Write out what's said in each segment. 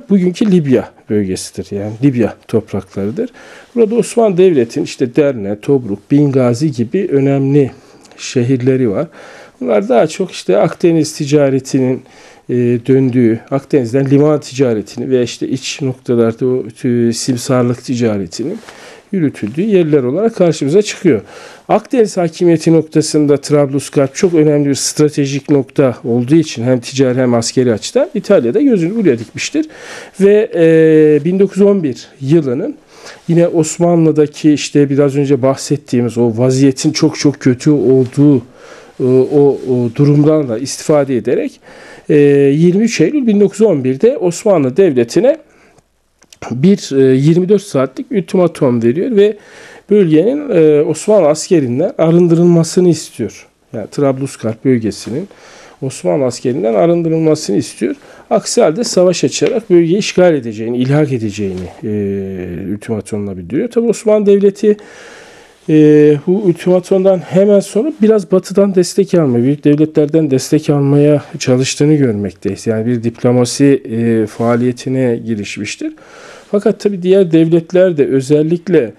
bugünkü Libya bölgesidir. Yani Libya topraklarıdır. Burada Osmanlı Devleti'nin işte Derne, Tobruk, Bingazi gibi önemli şehirleri var. Bunlar daha çok işte Akdeniz ticaretinin döndüğü, Akdeniz'den liman ticaretini ve işte iç noktalarda o simsarlık ticaretinin yürütüldüğü yerler olarak karşımıza çıkıyor. Akdeniz hakimiyeti noktasında Trablusgarp çok önemli bir stratejik nokta olduğu için hem ticari hem askeri açıdan İtalya'da gözünü buraya dikmiştir. Ve 1911 yılının yine Osmanlı'daki işte biraz önce bahsettiğimiz o vaziyetin çok kötü olduğu o durumdan da istifade ederek 23 Eylül 1911'de Osmanlı Devleti'ne bir 24 saatlik ultimatum veriyor ve bölgenin Osmanlı askerinden arındırılmasını istiyor. Yani Trablusgarp bölgesinin Osmanlı askerinden arındırılmasını istiyor. Aksi halde savaş açarak bölgeyi işgal edeceğini, ilhak edeceğini ultimatumla bildiriyor. Tabi Osmanlı Devleti bu ultimatumdan hemen sonra biraz batıdan destek almaya, büyük devletlerden destek almaya çalıştığını görmekteyiz. Yani bir diplomasi faaliyetine girişmiştir. Fakat tabii diğer devletler de özellikle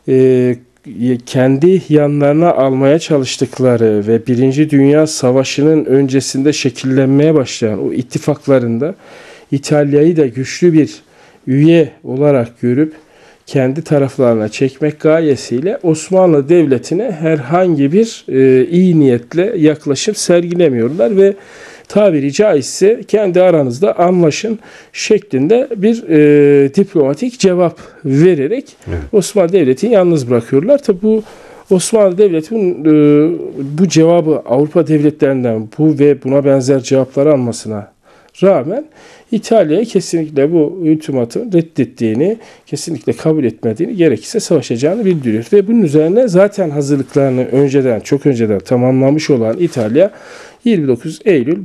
kendi yanlarına almaya çalıştıkları ve Birinci Dünya Savaşı'nın öncesinde şekillenmeye başlayan o ittifaklarında İtalya'yı da güçlü bir üye olarak görüp kendi taraflarına çekmek gayesiyle Osmanlı Devleti'ne herhangi bir iyi niyetle yaklaşım sergilemiyorlar ve tabiri caizse kendi aranızda anlaşın şeklinde bir diplomatik cevap vererek Osmanlı Devleti'ni yalnız bırakıyorlar. Tabi bu Osmanlı Devleti'nin bu cevabı Avrupa devletlerinden bu ve buna benzer cevaplar almasına rağmen İtalya'ya kesinlikle bu ultimatı reddettiğini, kesinlikle kabul etmediğini, gerekirse savaşacağını bildiriyor. Ve bunun üzerine zaten hazırlıklarını çok önceden tamamlamış olan İtalya 29 Eylül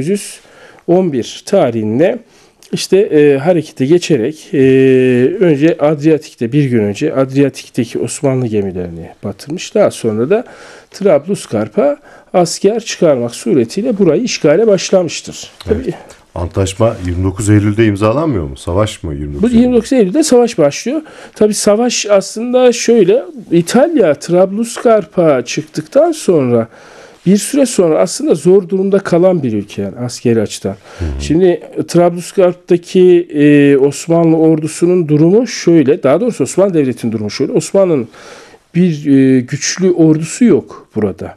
1911 tarihinde işte harekete geçerek önce Adriyatik'te bir gün önce Adriyatik'teki Osmanlı gemilerini batırmış. Daha sonra da Trablusgarp'a asker çıkarmak suretiyle burayı işgale başlamıştır. Evet. Tabii, antlaşma 29 Eylül'de imzalanmıyor mu? Savaş mı 29 Eylül'de? 29 Eylül'de savaş başlıyor. Tabii savaş aslında şöyle, İtalya Trablusgarp'a çıktıktan sonra bir süre sonra aslında zor durumda kalan bir ülke yani askeri açıdan. Şimdi Trablusgarp'taki Osmanlı ordusunun durumu şöyle, daha doğrusu Osmanlı Devleti'nin durumu şöyle. Osmanlı'nın bir güçlü ordusu yok burada.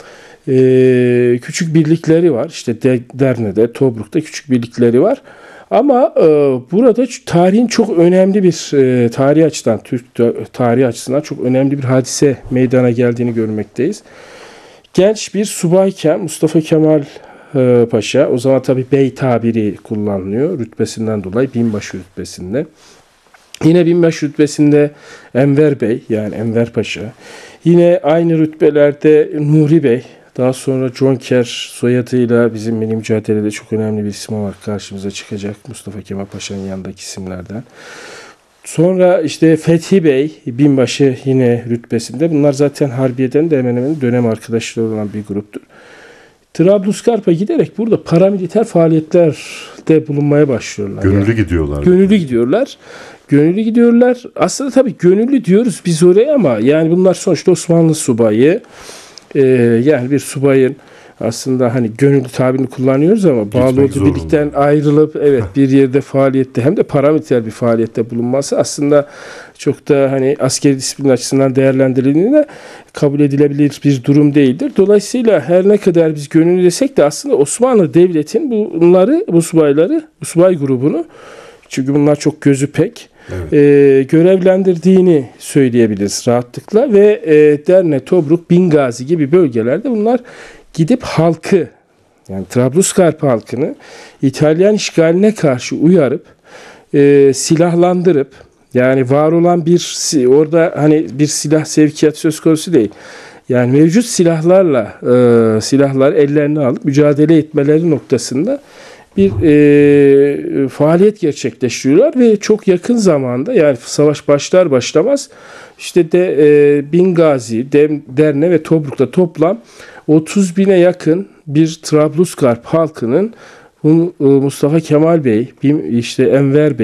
Küçük birlikleri var. İşte Derne'de, Tobruk'ta küçük birlikleri var. Ama burada tarihin çok önemli bir tarihi açıdan, Türk tarihi açısından çok önemli bir hadise meydana geldiğini görmekteyiz. Genç bir subayken Mustafa Kemal Paşa, o zaman tabii bey tabiri kullanılıyor rütbesinden dolayı, binbaşı rütbesinde. Yine binbaşı rütbesinde Enver Bey, yani Enver Paşa. Yine aynı rütbelerde Nuri Bey, daha sonra Jonker soyadıyla bizim milli mücadelede çok önemli bir isim olarak karşımıza çıkacak. Mustafa Kemal Paşa'nın yanındaki isimlerden. Sonra işte Fethi Bey, binbaşı yine rütbesinde. Bunlar zaten Harbiye'den de hemen hemen dönem arkadaşları olan bir gruptur. Trablusgarp'a giderek burada paramiliter faaliyetlerde bulunmaya başlıyorlar. Gönüllü gidiyorlar. Gönüllü gidiyorlar. Aslında tabii gönüllü diyoruz biz oraya ama yani bunlar sonuçta Osmanlı subayı. Yani bir subayın aslında hani gönüllü tabirini kullanıyoruz ama bağlı olduğu birlikten ayrılıp bir yerde faaliyette hem de paramiliter bir faaliyette bulunması aslında çok da hani askeri disiplin açısından değerlendirildiğinde kabul edilebilir bir durum değildir. Dolayısıyla her ne kadar biz gönüllü desek de aslında Osmanlı Devleti'nin bu subay grubunu, çünkü bunlar çok gözü pek, görevlendirdiğini söyleyebiliriz rahatlıkla ve Derne, Tobruk, Bingazi gibi bölgelerde bunlar gidip halkı, yani Trablusgarp halkını İtalyan işgaline karşı uyarıp silahlandırıp, yani var olan orada hani bir silah sevkiyat söz konusu değil. Yani mevcut silahlar ellerine alıp mücadele etmeleri noktasında bir faaliyet gerçekleştiriyorlar ve çok yakın zamanda, yani savaş başlar başlamaz işte Bingazi, Derne ve Tobruk'ta toplam 30 bine yakın bir Trablusgarp halkının Mustafa Kemal Bey, işte Enver Bey,